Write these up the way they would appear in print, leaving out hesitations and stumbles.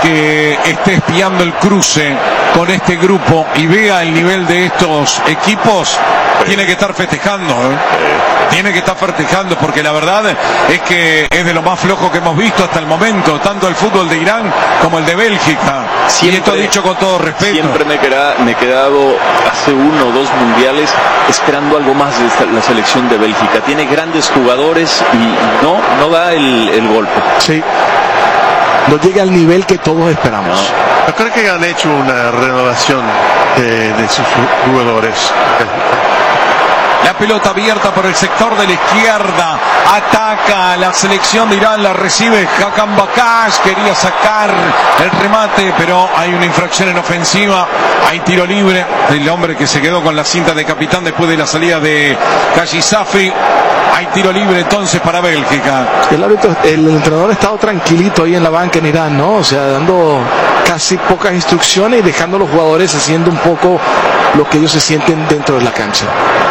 que esté espiando el cruce con este grupo y vea el nivel de estos equipos, tiene que estar festejando, tiene que estar festejando, porque la verdad es que es de lo más flojo que hemos visto hasta el momento, tanto el fútbol de Irán como el de Bélgica. Siempre, y esto dicho con todo respeto. Siempre me he quedado hace 1 o 2 mundiales esperando algo más de la selección de Bélgica. Tiene grandes jugadores y no da el golpe. Sí. No llega al nivel que todos esperamos. No. Yo creo que han hecho una renovación de sus jugadores. La pelota abierta por el sector de la izquierda. Ataca la selección de Irán. La recibe Hakan Bakash. Quería sacar el remate, pero hay una infracción en ofensiva. Hay tiro libre del hombre que se quedó con la cinta de capitán después de la salida de Kajisafi. Hay tiro libre entonces para Bélgica. El entrenador ha estado tranquilito ahí en la banca en Irán, ¿no? O sea, dando casi pocas instrucciones y dejando a los jugadores haciendo un poco lo que ellos se sienten dentro de la cancha.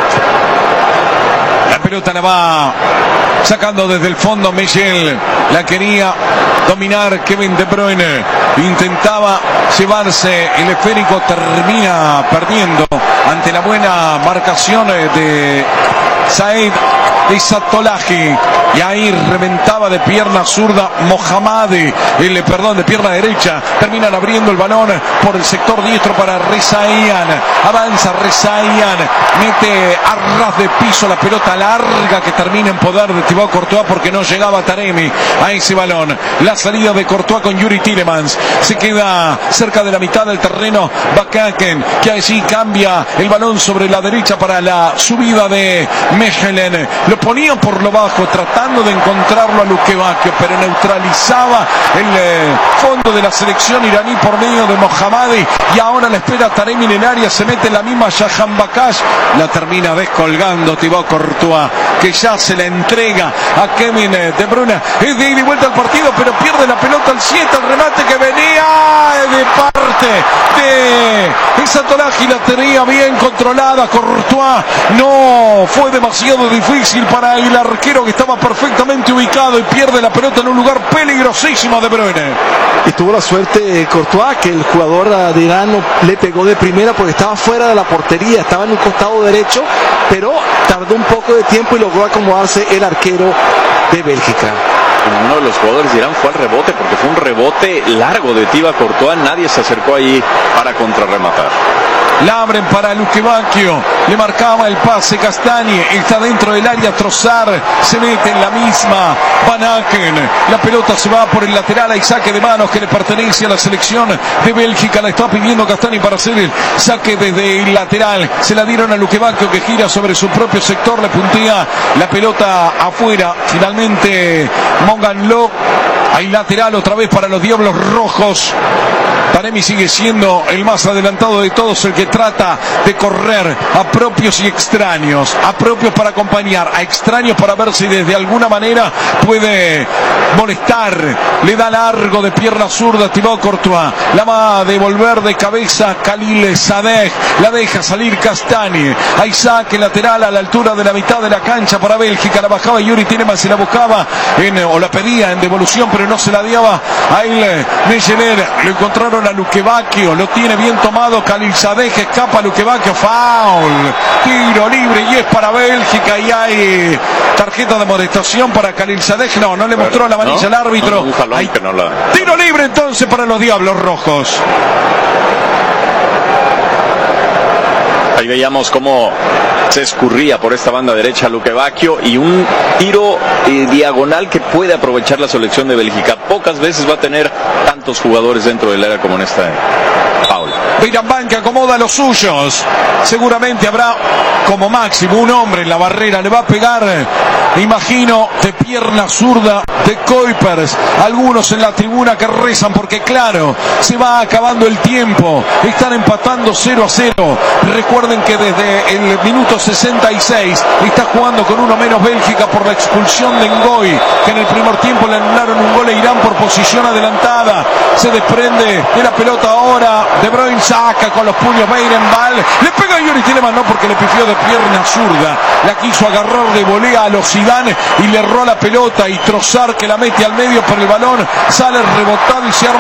La pelota la va sacando desde el fondo Michel. La quería dominar Kevin De Bruyne. Intentaba llevarse el esférico. Termina perdiendo ante la buena marcación de Said Isatolahi. Y ahí reventaba de pierna zurda Mohammadi, de pierna derecha. Terminan abriendo el balón por el sector diestro para Rezaian. Avanza Rezaian, mete a ras de piso la pelota larga que termina en poder de Thibaut Courtois porque no llegaba Taremi a ese balón. La salida de Courtois con Yuri Tielemans. Se queda cerca de la mitad del terreno Bakaken, que allí cambia el balón sobre la derecha para la subida de Mechelen. Lo ponía por lo bajo, tratando de encontrarlo a Lukebakio, pero neutralizaba el fondo de la selección iraní por medio de Mohammadi. Y ahora la espera Taremi en el área, se mete en la misma Hakan Bakash, la termina descolgando Thibaut Courtois, que ya se la entrega a Kevin De Bruyne. Es de ida y vuelta al partido, pero pierde la pelota al 7, el remate que venía de parte de Isatolahi, la tenía bien controlada Courtois. No fue demasiado difícil para el arquero, que estaba perfectamente ubicado, y pierde la pelota en un lugar peligrosísimo De Bruyne. Y tuvo la suerte Courtois que el jugador de Irán le pegó de primera porque estaba fuera de la portería, estaba en un costado derecho, pero tardó un poco de tiempo y logró acomodarse el arquero de Bélgica. Uno de los jugadores de Irán fue al rebote, porque fue un rebote largo de Thibaut Courtois. Nadie se acercó ahí para contrarrematar. La abren para Lukebakio, le marcaba el pase Castagne, está dentro del área Trossard, se mete en la misma Van Aken, la pelota se va por el lateral, hay saque de manos que le pertenece a la selección de Bélgica, la está pidiendo Castagne para hacer el saque desde el lateral, se la dieron a Lukebakio, que gira sobre su propio sector, le puntea la pelota afuera, finalmente Mongan Lo. Hay lateral otra vez para los Diablos Rojos. Taremi sigue siendo el más adelantado de todos, el que trata de correr a propios y extraños, a propios para acompañar, a extraños para ver si desde alguna manera puede molestar. Le da largo de pierna zurda Thibaut Courtois, la va a devolver de cabeza Khalil Sadeh, la deja salir Castagne. Hay saque lateral a la altura de la mitad de la cancha para Bélgica, la bajaba Yuri Tielemans, se la buscaba o la pedía en devolución, pero no se la daba a él. Mechelen, lo encontraron a Lukebakio, lo tiene bien tomado Khalil Sadeh, escapa a Lukebakio, foul, tiro libre y es para Bélgica, y hay tarjeta de amonestación para Khalil Sadeh. No le mostró la manilla al árbitro. Tiro libre entonces para los Diablos Rojos. Ahí veíamos cómo se escurría por esta banda derecha Lukebakio, y un tiro diagonal que puede aprovechar la selección de Bélgica. Pocas veces va a tener tantos jugadores dentro del área como en esta Paul. Beirambán, que acomoda a los suyos. Seguramente habrá como máximo un hombre en la barrera. Le va a pegar, imagino, de pierna zurda de Kuipers. Algunos en la tribuna que rezan porque, claro, se va acabando el tiempo. Están empatando 0-0. Recuerden que desde el minuto 66 está jugando con uno menos Bélgica por la expulsión de Ngoy, que en el primer tiempo le anularon un gol a Irán por posición adelantada. Se desprende de la pelota ahora. De Bruyne saca con los puños Beirenbal. Le pega a Yuri Tielemans, no, porque le pifió de pierna zurda. La quiso agarrar de volea a los Zidane y le erró la pelota, y Trossard, que la mete al medio por el balón, sale rebotado y se arma